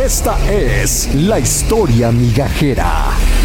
Esta es la historia migajera.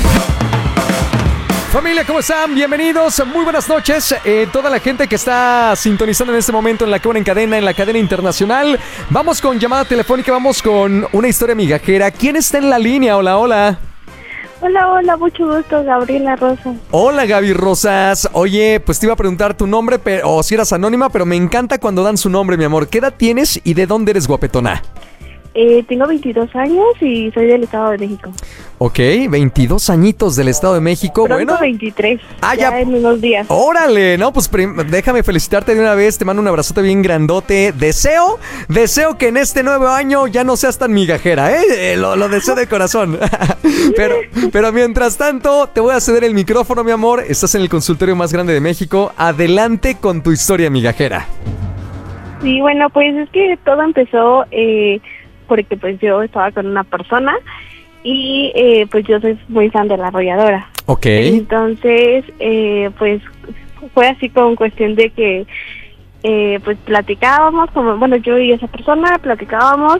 Familia, ¿cómo están? Bienvenidos, muy buenas noches. Toda la gente que está sintonizando en este momento en la Buena en Cadena, en la cadena internacional. Vamos con llamada telefónica, vamos con una historia migajera. ¿Quién está en la línea? Hola, hola. Hola, mucho gusto, Gabriela Rosas. Hola, Gaby Rosas. Oye, pues te iba a preguntar tu nombre, o si eras anónima, pero me encanta cuando dan su nombre, mi amor. ¿Qué edad tienes y de dónde eres, guapetona? Tengo 22 años y soy del Estado de México. Ok, 22 añitos del Estado de México. Pronto Bueno, 23, ya en unos días. Órale, no, pues déjame felicitarte de una vez. Te mando un abrazote bien grandote. Deseo que en este nuevo año ya no seas tan migajera, ¿eh? Lo deseo de corazón. pero mientras tanto, te voy a ceder el micrófono, mi amor. Estás en el consultorio más grande de México. Adelante con tu historia migajera. Sí, bueno, pues es que todo empezó porque pues yo estaba con una persona y pues yo soy muy fan de La Arrolladora. Ok. Entonces, pues fue así con cuestión de que pues platicábamos, como bueno, yo y esa persona platicábamos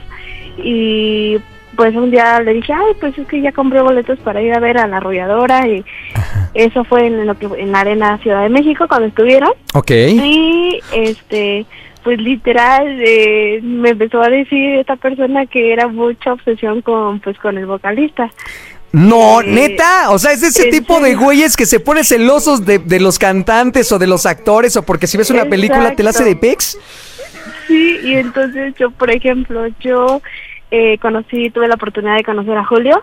y pues un día le dije, ay, pues es que ya compré boletos para ir a ver a La Arrolladora y eso fue en la Arena Ciudad de México cuando estuvieron. Ok. Y pues literal me empezó a decir esta persona que era mucha obsesión con el vocalista. No, neta, o sea, es ese tipo de güeyes que se ponen celosos de los cantantes o de los actores, o porque si ves una película te la hace de pex. Sí, y entonces yo, por ejemplo, tuve la oportunidad de conocer a Julio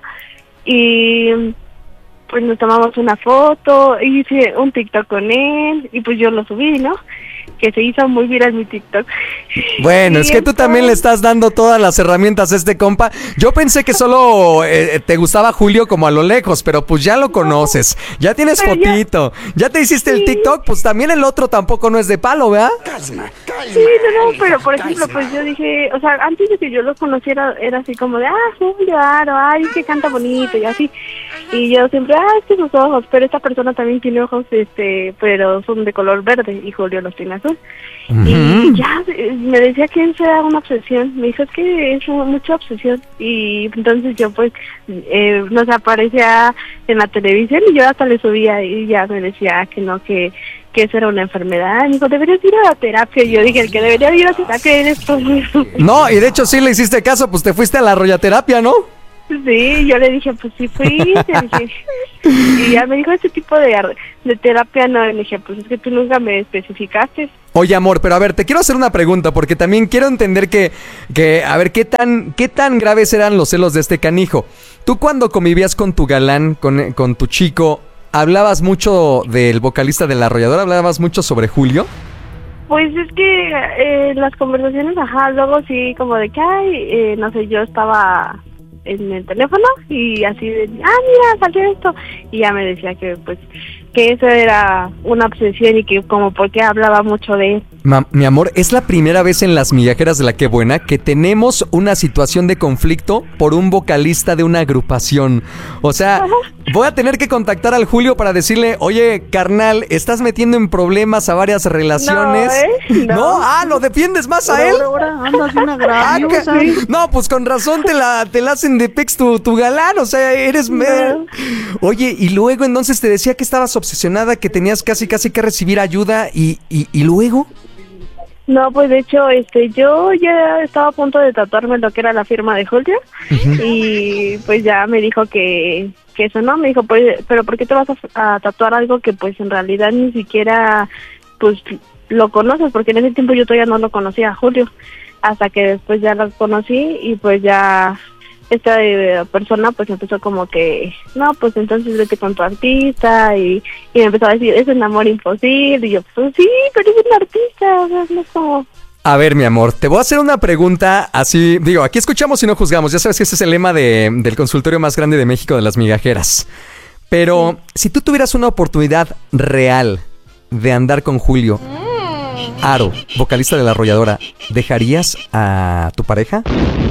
y pues nos tomamos una foto, hice un TikTok con él y pues yo lo subí, ¿no? Que se hizo muy viral mi TikTok. Bueno, es que tú también le estás dando todas las herramientas a este compa. Yo pensé que solo te gustaba Julio como a lo lejos, pero pues ya lo conoces. Ya tienes fotito. Ya te hiciste el TikTok, pues también el otro tampoco no es de palo, ¿verdad? Sí, no, pero por ejemplo, pues yo dije, o sea, antes de que yo lo conociera, era así como de, Julio, claro, ay, que canta bonito y así. Y yo siempre, es que sus ojos, pero esta persona también tiene ojos, pero son de color verde y Julio los tiene azul. Uh-huh. Y ya me decía que eso era una obsesión. Me dijo, es que es mucha obsesión. Y entonces yo pues nos aparecía en la televisión y yo hasta le subía y ya me decía que no, que eso era una enfermedad. Me dijo, deberías ir a la terapia. Y yo dije, el que debería ir a la terapia eres tú. No, y de hecho sí le hiciste caso, pues te fuiste a la arroyaterapia, ¿no? Sí, yo le dije, pues sí fui, y ya me dijo, ese tipo de terapia no, y le dije, pues es que tú nunca me especificaste. Oye, amor, pero a ver, te quiero hacer una pregunta, porque también quiero entender que a ver, ¿qué tan graves eran los celos de este canijo? Tú cuando convivías con tu galán, con tu chico, ¿hablabas mucho del vocalista de La Arrolladora? ¿Hablabas mucho sobre Julio? Pues es que las conversaciones, luego sí, como de que, ay, no sé, yo estaba en el teléfono y así de, mira, salió esto, y ya me decía que pues que eso era una obsesión y que como porque hablaba mucho de él. Mi amor, es la primera vez en Las Migajeras de La Qué Buena que tenemos una situación de conflicto por un vocalista de una agrupación. O sea, voy a tener que contactar al Julio para decirle, oye, carnal, estás metiendo en problemas a varias relaciones. No, ¿lo defiendes más a él? Andas bien agravio, no, pues con razón te la hacen de pex tu galán, o sea, eres... No. Oye, y luego entonces te decía que estabas obsesionada, que tenías casi que recibir ayuda y luego... No, pues de hecho, yo ya estaba a punto de tatuarme lo que era la firma de Julio. Uh-huh. Y pues ya me dijo que eso no, me dijo, pues, pero ¿por qué te vas a tatuar algo que pues en realidad ni siquiera pues lo conoces? Porque en ese tiempo yo todavía no lo conocía a Julio, hasta que después ya lo conocí y pues ya esta persona pues empezó como que, no, pues entonces vete con tu artista y me empezó a decir, es un amor imposible, y yo, pues sí, pero es un artista, o sea, no es como... A ver, mi amor, te voy a hacer una pregunta así, digo, aquí escuchamos y no juzgamos, ya sabes que ese es el lema del consultorio más grande de México de Las Migajeras, pero si tú tuvieras una oportunidad real de andar con Julio, Aro, vocalista de La Arrolladora, ¿dejarías a tu pareja?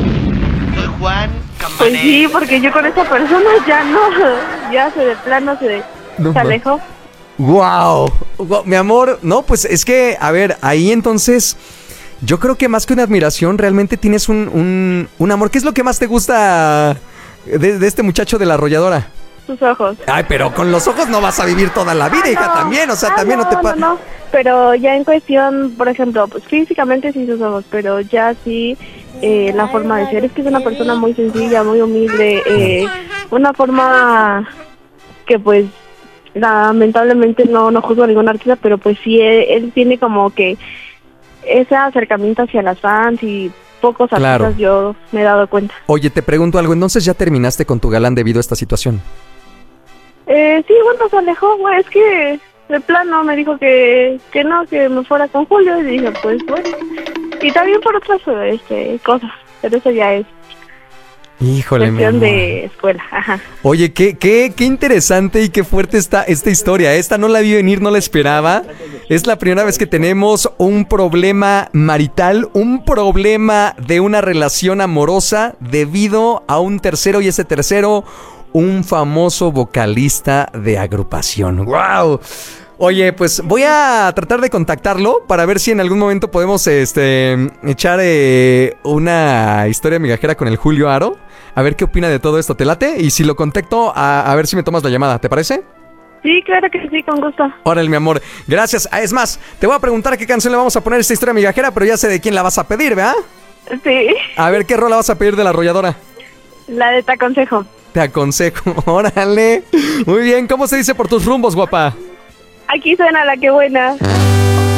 Soy Juan Campané. Pues sí, porque yo con esa persona ya no, ya de plano se alejó. Wow, mi amor, no, pues es que, a ver, ahí entonces, Yo creo que más que una admiración, realmente tienes un amor. ¿Qué es lo que más te gusta de este muchacho de la arrolladora? Sus ojos. Ay, pero con los ojos no vas a vivir toda la vida, hija, también. O sea, también no te pasa. No. Pero ya en cuestión, por ejemplo, pues físicamente sí sus ojos, pero ya sí la forma de ser. Es que es una persona muy sencilla, muy humilde. Una forma que pues lamentablemente no juzgo a ningún artista, pero pues sí, él tiene como que ese acercamiento hacia las fans y pocos artistas, Claro. yo me he dado cuenta. Oye, te pregunto algo. ¿Entonces ya terminaste con tu galán debido a esta situación? Sí, bueno, se alejó, güey, es que de plano me dijo que no, que me fuera con Julio, y dije, pues bueno, y también por otras cosas, pero eso ya es Híjole, mi cuestión amor. de escuela, ajá. Oye, qué interesante y qué fuerte está esta historia. Esta no la vi venir, no la esperaba. Es la primera vez que tenemos un problema marital, un problema de una relación amorosa debido a un tercero, y ese tercero, un famoso vocalista de agrupación. ¡Wow! Oye, pues voy a tratar de contactarlo para ver si en algún momento podemos echar una historia migajera con el Julio Aro. A ver qué opina de todo esto. ¿Te late? Y si lo contacto, a ver si me tomas la llamada. ¿Te parece? Sí, claro que sí, con gusto. Órale, mi amor. Gracias. Es más, te voy a preguntar qué canción le vamos a poner a esta historia migajera, pero ya sé de quién la vas a pedir, ¿verdad? Sí, A ver, ¿qué rola vas a pedir de la arrolladora? la de Te Aconsejo. Te aconsejo. Órale. Muy bien. ¿Cómo se dice por tus rumbos, guapa? Aquí suena La Que Buena.